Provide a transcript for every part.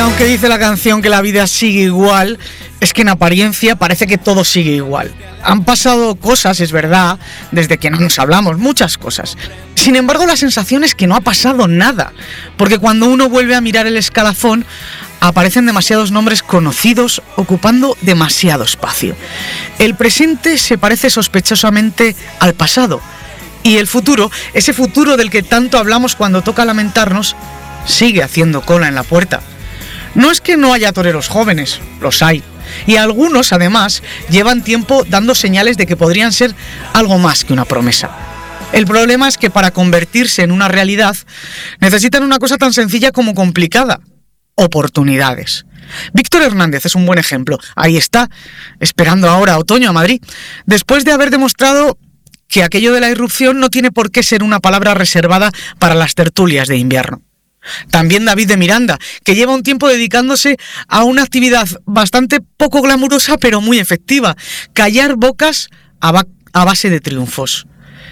Aunque dice la canción que la vida sigue igual, es que en apariencia parece que todo sigue igual. Han pasado cosas, es verdad, desde que no nos hablamos, muchas cosas. Sin embargo, la sensación es que no ha pasado nada, porque cuando uno vuelve a mirar el escalafón, aparecen demasiados nombres conocidos ocupando demasiado espacio. El presente se parece sospechosamente al pasado, y el futuro, ese futuro del que tanto hablamos cuando toca lamentarnos, sigue haciendo cola en la puerta. No es que no haya toreros jóvenes, los hay. Y algunos, además, llevan tiempo dando señales de que podrían ser algo más que una promesa. El problema es que para convertirse en una realidad, necesitan una cosa tan sencilla como complicada: oportunidades. Víctor Hernández es un buen ejemplo. Ahí está, esperando ahora a otoño a Madrid, después de haber demostrado que aquello de la irrupción no tiene por qué ser una palabra reservada para las tertulias de invierno. También David de Miranda, que lleva un tiempo dedicándose a una actividad bastante poco glamurosa pero muy efectiva: callar bocas a base de triunfos.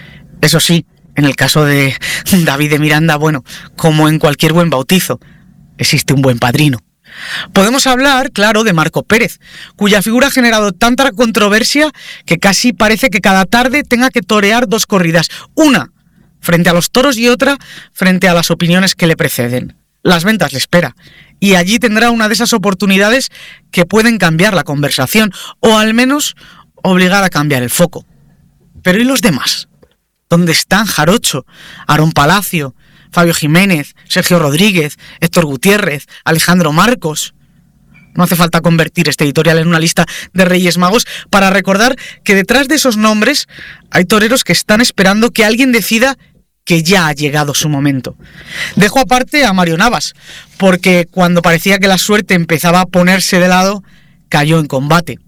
Eso sí, en el caso de David de Miranda, bueno, como en cualquier buen bautizo, existe un buen padrino. Podemos hablar, claro, de Marco Pérez, cuya figura ha generado tanta controversia que casi parece que cada tarde tenga que torear dos corridas, una frente a los toros y otra frente a las opiniones que le preceden. Las ventas le espera, y allí tendrá una de esas oportunidades que pueden cambiar la conversación, o al menos obligar a cambiar el foco. Pero ¿y los demás? ¿Dónde están Jarocho, Aarón Palacio, Fabio Jiménez, Sergio Rodríguez, Héctor Gutiérrez, Alejandro Marcos? No hace falta convertir este editorial en una lista de Reyes Magos para recordar que detrás de esos nombres hay toreros que están esperando que alguien decida que ya ha llegado su momento. Dejo aparte a Mario Navas, porque cuando parecía que la suerte empezaba a ponerse de lado, cayó en combate.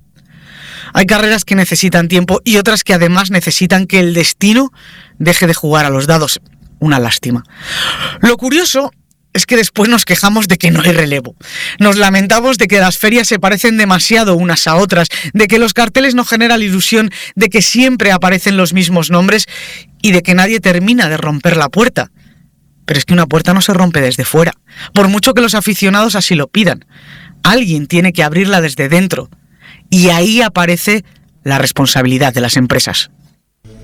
Hay carreras que necesitan tiempo y otras que además necesitan que el destino deje de jugar a los dados. Una lástima. Lo curioso es que después nos quejamos de que no hay relevo. Nos lamentamos de que las ferias se parecen demasiado unas a otras, de que los carteles no generan la ilusión de que siempre aparecen los mismos nombres y de que nadie termina de romper la puerta. Pero es que una puerta no se rompe desde fuera, por mucho que los aficionados así lo pidan. Alguien tiene que abrirla desde dentro, y ahí aparece la responsabilidad de las empresas.